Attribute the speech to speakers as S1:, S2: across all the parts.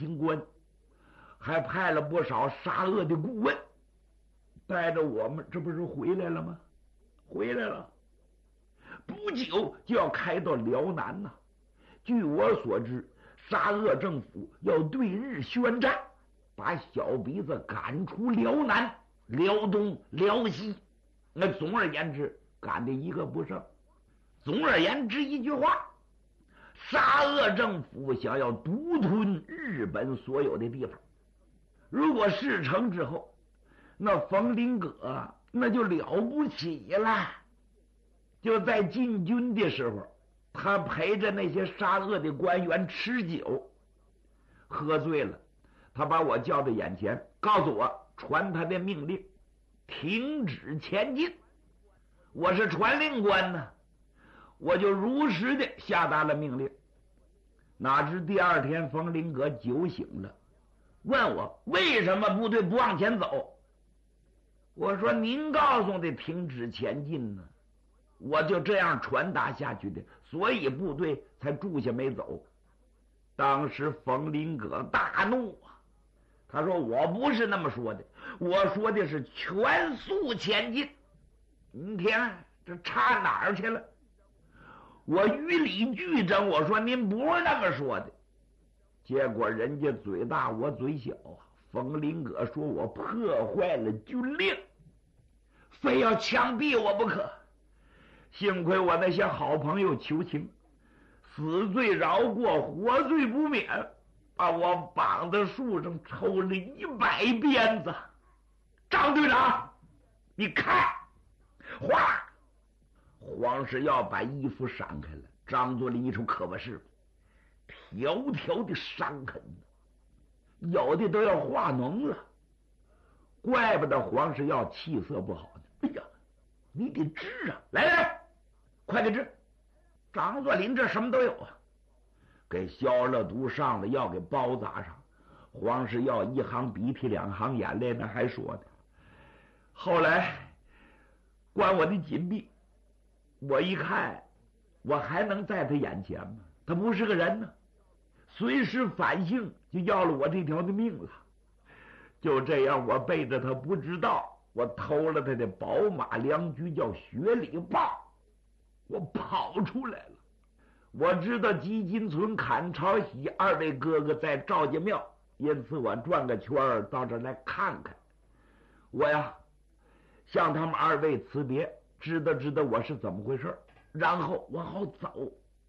S1: 情官，还派了不少沙俄的顾问，带着我们，这不是回来了吗？回来了，不久就要开到辽南呐。据我所知，沙俄政府要对日宣战，把小鼻子赶出辽南、辽东、辽西。那总而言之，赶的一个不剩。总而言之一句话，沙俄政府想要独吞日本所有的地方。如果事成之后，那冯林葛那就了不起了。就在进军的时候，他陪着那些沙俄的官员吃酒，喝醉了，他把我叫到眼前，告诉我传他的命令，停止前进。我是传令官呢，我就如实的下达了命令。哪知第二天冯林葛酒醒了，问我为什么部队不往前走。我说您告诉的停止前进呢，我就这样传达下去的，所以部队才住下没走。当时冯林葛大怒啊，他说我不是那么说的，我说的是全速前进。你看这差哪儿去了？我于理俱争，我说您不是那么说的。结果人家嘴大我嘴小啊，冯林葛说我破坏了军令，非要枪毙我不可。幸亏我那些好朋友求情，死罪饶过，活罪不免，把我绑在树上抽了100鞭子。张队长，你看，哗！黄世耀把衣服闪开了，张作霖一瞅，可不是，条条的伤痕，有的都要化脓了。怪不得黄世耀气色不好呢。哎呀，你得治啊！来，快给治！张作霖这什么都有啊，给消了毒，上了药，给包扎上。黄世耀一行鼻涕2行眼泪呢，还说呢。后来关我的紧闭，我一看，我还能在他眼前吗？他不是个人呢，随时反性，就要了我这条的命了。就这样，我背着他不知道，我偷了他的宝马良驹，叫雪里豹，我跑出来了。我知道吉金村、砍朝喜2位哥哥在赵家庙，因此我转个圈到这儿来看看。我呀，向他们2位辞别，知道我是怎么回事，然后我好走。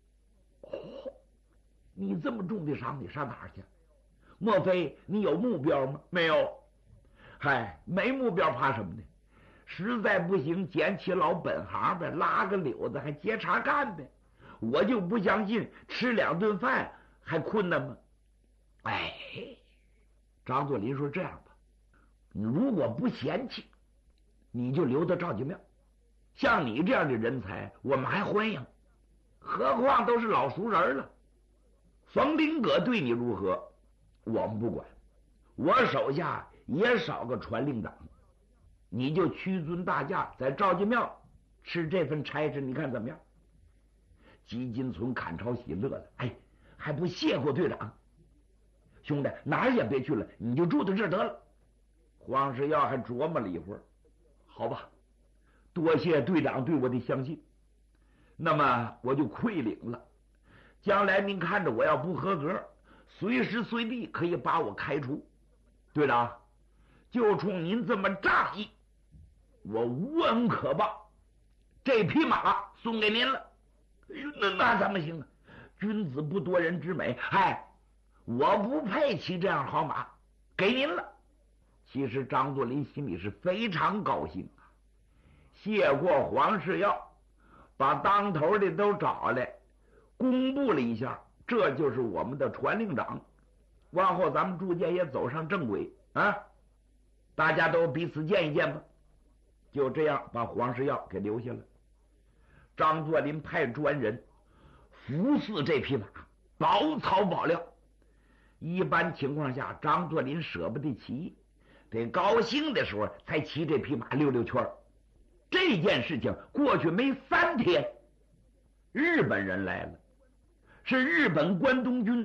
S1: 你这么重的伤，你上哪儿去？莫非你有目标吗？没有。嗨，没目标怕什么呢？实在不行，捡起老本行呗，拉个柳子还接茬干呗。我就不相信吃2顿饭还困难吗？哎，张作霖说这样吧，你如果不嫌弃，你就留到赵家庙。像你这样的人才，我们还欢迎，何况都是老熟人了。冯林葛对你如何，我们不管，我手下也少个传令长，你就屈尊大驾在赵家庙吃这份差事，你看怎么样？吉金村、砍朝喜乐了，哎，还不谢过队长？兄弟，哪儿也别去了，你就住在这儿得了。黄世耀还琢磨了一会儿，好吧，多谢队长对我的相信，那么我就亏领了。将来您看着我要不合格，随时随地可以把我开除。队长，就冲您这么仗义，我无恩可报，这匹马送给您了。那怎么行啊？君子不夺人之美，嗨，我不配骑这样好马，给您了。其实张作霖心里是非常高兴啊，谢过黄世耀，把当头的都找来，公布了一下，这就是我们的传令长。往后咱们逐渐也走上正轨啊，大家都彼此见一见吧。就这样把黄世耀给留下了。张作霖派专人服侍这匹马，保草保料。一般情况下，张作霖舍不得骑，得高兴的时候才骑这匹马溜溜圈。这件事情过去没3天，日本人来了，是日本关东军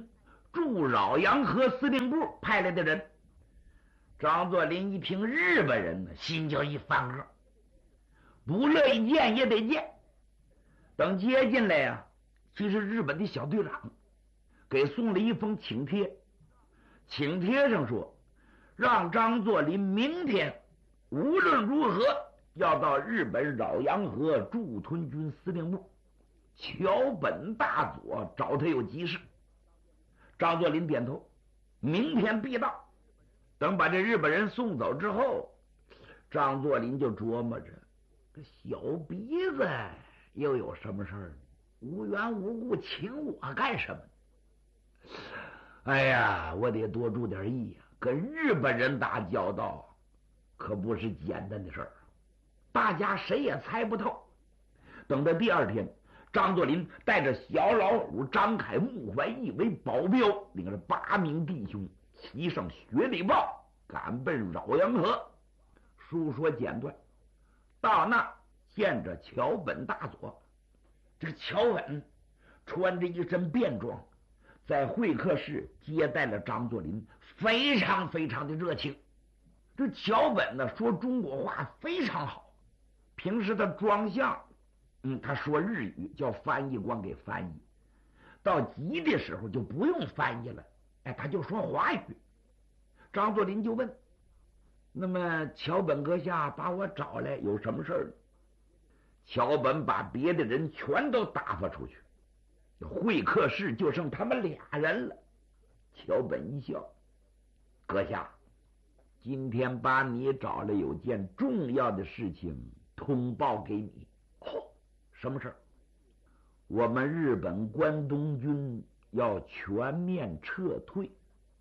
S1: 驻饶阳河司令部派来的人。张作霖一听日本人呢，心就一翻个，不乐意见也得见。等接进来呀，其实日本的小队长给送了一封请帖，请帖上说让张作霖明天无论如何要到日本饶阳河驻屯军司令部桥本大佐找他有急事。张作霖点头，明天必到。等把这日本人送走之后，张作霖就琢磨着，这小鼻子又有什么事儿呢？无缘无故请我干什么？哎呀，我得多注点意呀！跟日本人打交道可不是简单的事儿，大家谁也猜不透。等到第二天，张作霖带着小老虎张凯、穆怀义为保镖，领着8名弟兄骑上雪里豹，赶奔饶阳河。书说简短，到那见着桥本大佐。这个桥本穿着一身便装，在会客室接待了张作霖，非常非常的热情。这桥本呢，说中国话非常好，平时他装相他说日语，叫翻译官给翻译，到急的时候就不用翻译了，他就说华语。张作霖就问，那么桥本阁下把我找来有什么事呢？桥本把别的人全都打发出去，会客室就剩他们俩人了。桥本一笑，阁下，今天把你找来有件重要的事情通报给你。什么事儿？我们日本关东军要全面撤退。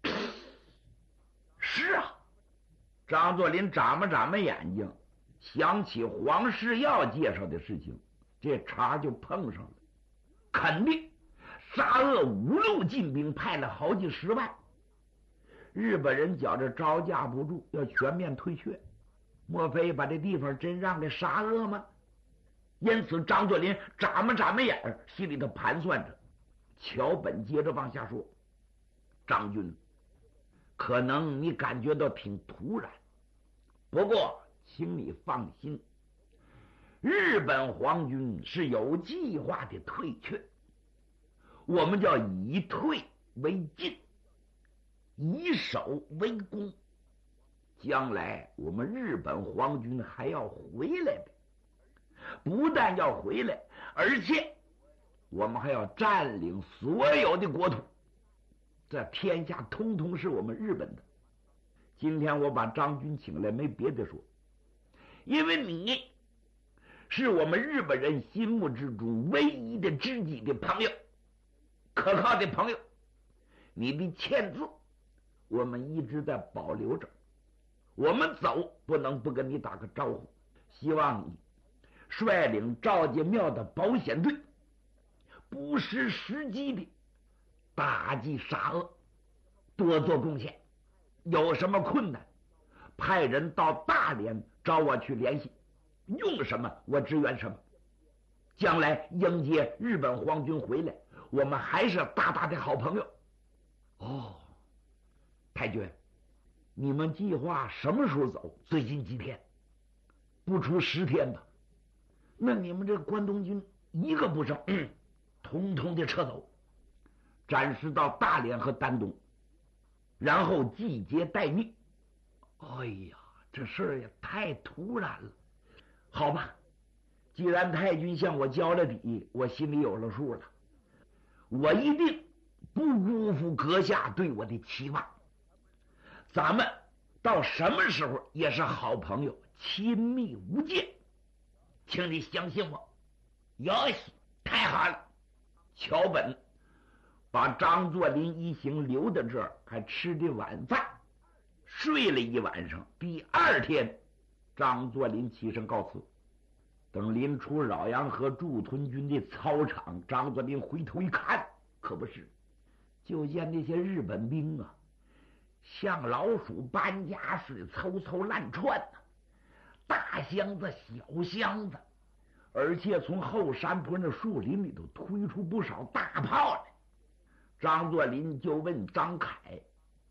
S1: 是啊，张作霖眨巴眼睛，想起黄世耀介绍的事情，这茬就碰上了。肯定沙俄5路进兵，派了好几10万，日本人觉着招架不住，要全面退却。莫非把这地方真让给沙俄吗？因此张作霖眨巴眼，心里头盘算着。桥本接着往下说，张军，可能你感觉到挺突然，不过请你放心，日本皇军是有计划的退却，我们叫以退为进，以守为攻，将来我们日本皇军还要回来的，不但要回来，而且我们还要占领所有的国土，这天下通通是我们日本的。今天我把张军请来，没别的说，因为你是我们日本人心目之中唯一的知己的朋友，可靠的朋友。你的签字我们一直在保留着，我们走不能不跟你打个招呼，希望你率领赵家庙的保险队，不失时机的打击沙俄，多做贡献。有什么困难，派人到大连找我去联系，用什么我支援什么。将来迎接日本皇军回来，我们还是大大的好朋友。太君，你们计划什么时候走？最近几天？不出10天吧？那你们这关东军一个不剩，统统的撤走，暂时到大连和丹东，然后集结待命。哎呀，这事儿也太突然了。好吧，既然太君向我交了底，我心里有了数了。我一定不辜负阁下对我的期望。咱们到什么时候也是好朋友，亲密无间，请你相信我。哟西，太好了！桥本把张作霖一行留在这儿，还吃的晚饭，睡了一晚上。第2天，张作霖起身告辞。等临出饶阳河驻屯军的操场，张作霖回头一看，可不是，就见那些日本兵啊，像老鼠搬家似的凑凑乱窜呢，大箱子小箱子，而且从后山坡那树林里头推出不少大炮来。 张作霖就问张凯：“